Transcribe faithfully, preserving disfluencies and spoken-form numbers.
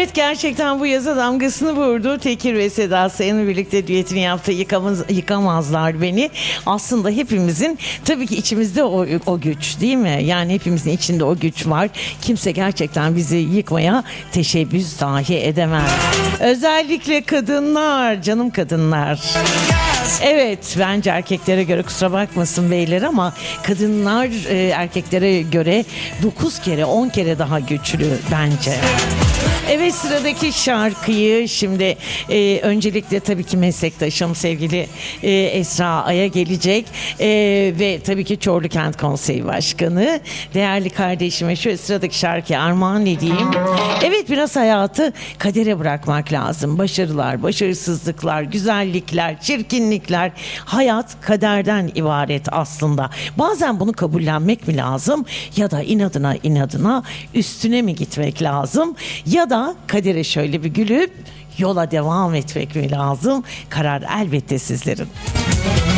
Evet, gerçekten bu yaza damgasını vurdu. Tekir ve Seda Sayan'ın birlikte düetini yaptığı Yıkamaz, Yıkamazlar Beni. Aslında hepimizin tabii ki içimizde o, o güç, değil mi? Yani hepimizin içinde o güç var. Kimse gerçekten bizi yıkmaya teşebbüs dahi edemez. Özellikle kadınlar, canım kadınlar. Evet, bence erkeklere göre, kusura bakmasın beyler, ama kadınlar e, erkeklere göre dokuz kere on kere daha güçlü bence. Evet, sıradaki şarkıyı şimdi e, öncelikle tabii ki meslektaşım sevgili e, Esra Ay'a gelecek e, ve tabii ki Çorlu Kent Konseyi Başkanı değerli kardeşime şu sıradaki şarkıyı armağan edeyim. Evet, biraz hayatı kadere bırakmak lazım. Başarılar, başarısızlıklar, güzellikler, çirkinlikler, hayat kaderden ibaret aslında. Bazen bunu kabullenmek mi lazım ya da inadına inadına üstüne mi gitmek lazım ya da kadere şöyle bir gülüp yola devam etmek mi lazım? Karar elbette sizlerin.